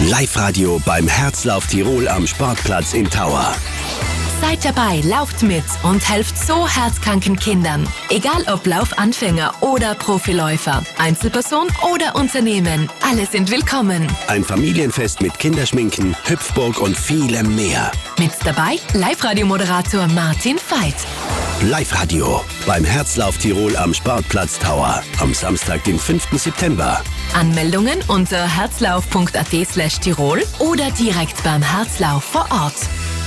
Live-Radio beim Herzlauf Tirol am Sportplatz in Tauer. Seid dabei, lauft mit und helft so herzkranken Kindern. Egal ob Laufanfänger oder Profiläufer, Einzelperson oder Unternehmen, alle sind willkommen. Ein Familienfest mit Kinderschminken, Hüpfburg und vielem mehr. Mit dabei Live-Radio-Moderator Martin Veit. Live-Radio beim Herzlauf Tirol am Sportplatz Tauer am Samstag, den 5. September. Anmeldungen unter herzlauf.at/Tirol oder direkt beim Herzlauf vor Ort.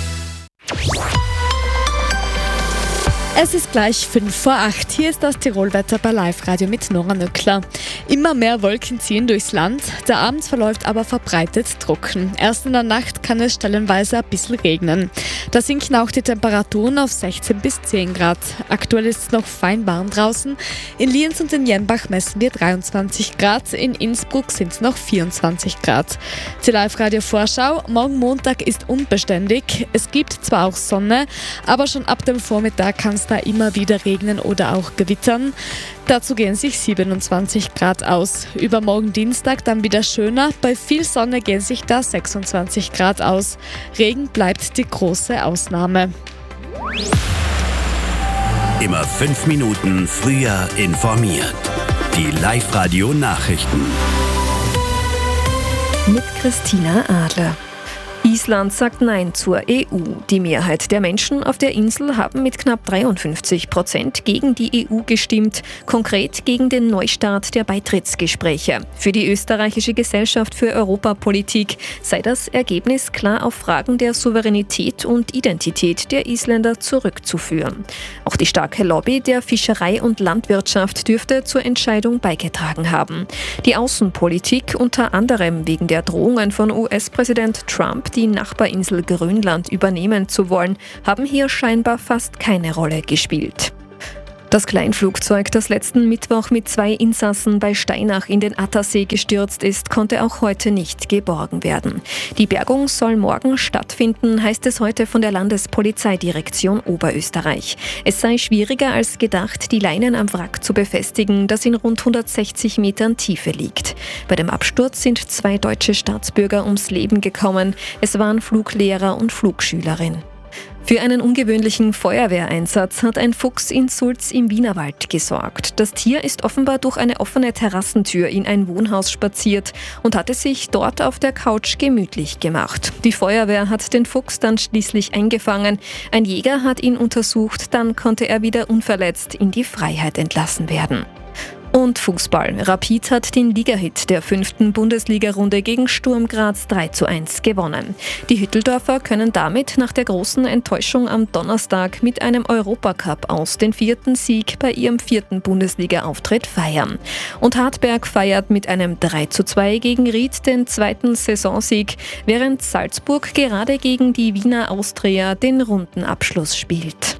Es ist gleich 7:05. Hier ist das Tirolwetter bei Live-Radio mit Nora Nöckler. Immer mehr Wolken ziehen durchs Land, der Abend verläuft aber verbreitet trocken. Erst in der Nacht kann es stellenweise ein bisschen regnen. Da sinken auch die Temperaturen auf 16 bis 10 Grad. Aktuell ist es noch fein warm draußen. In Lienz und in Jenbach messen wir 23 Grad, in Innsbruck sind es noch 24 Grad. Die Live-Radio-Vorschau: Morgen Montag ist unbeständig. Es gibt zwar auch Sonne, aber schon ab dem Vormittag kann es da immer wieder regnen oder auch gewittern. Dazu gehen sich 27 Grad aus. Übermorgen Dienstag dann wieder schöner. Bei viel Sonne gehen sich da 26 Grad aus. Regen bleibt die große Ausnahme. Immer 5 Minuten früher informiert. Die Live-Radio-Nachrichten. Mit Christina Adler. Island sagt Nein zur EU. Die Mehrheit der Menschen auf der Insel haben mit knapp 53% gegen die EU gestimmt, konkret gegen den Neustart der Beitrittsgespräche. Für die österreichische Gesellschaft für Europapolitik sei das Ergebnis klar auf Fragen der Souveränität und Identität der Isländer zurückzuführen. Auch die starke Lobby der Fischerei und Landwirtschaft dürfte zur Entscheidung beigetragen haben. Die Außenpolitik, unter anderem wegen der Drohungen von US-Präsident Trump, die Nachbarinsel Grönland übernehmen zu wollen, haben hier scheinbar fast keine Rolle gespielt. Das Kleinflugzeug, das letzten Mittwoch mit 2 Insassen bei Steinach in den Attersee gestürzt ist, konnte auch heute nicht geborgen werden. Die Bergung soll morgen stattfinden, heißt es heute von der Landespolizeidirektion Oberösterreich. Es sei schwieriger als gedacht, die Leinen am Wrack zu befestigen, das in rund 160 Metern Tiefe liegt. Bei dem Absturz sind 2 deutsche Staatsbürger ums Leben gekommen. Es waren Fluglehrer und Flugschülerin. Für einen ungewöhnlichen Feuerwehreinsatz hat ein Fuchs in Sulz im Wienerwald gesorgt. Das Tier ist offenbar durch eine offene Terrassentür in ein Wohnhaus spaziert und hatte sich dort auf der Couch gemütlich gemacht. Die Feuerwehr hat den Fuchs dann schließlich eingefangen. Ein Jäger hat ihn untersucht, dann konnte er wieder unverletzt in die Freiheit entlassen werden. Und Fußball. Rapid hat den Ligahit der 5. Bundesliga-Runde gegen Sturm Graz 3:1 gewonnen. Die Hütteldorfer können damit nach der großen Enttäuschung am Donnerstag mit einem Europacup aus den 4. Sieg bei ihrem 4. Bundesliga-Auftritt feiern. Und Hartberg feiert mit einem 3:2 gegen Ried den 2. Saisonsieg, während Salzburg gerade gegen die Wiener Austria den Rundenabschluss spielt.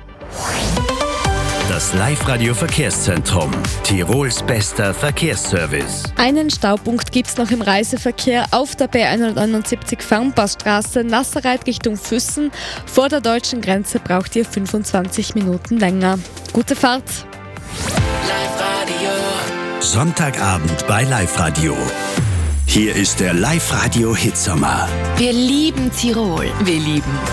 Das Live-Radio-Verkehrszentrum. Tirols bester Verkehrsservice. Einen Staupunkt gibt es noch im Reiseverkehr auf der B179 Fernpassstraße Nasserreit Richtung Füssen. Vor der deutschen Grenze braucht ihr 25 Minuten länger. Gute Fahrt! Live-Radio. Sonntagabend bei Live-Radio. Hier ist der Live-Radio-Hitsommer. Wir lieben Tirol. Wir lieben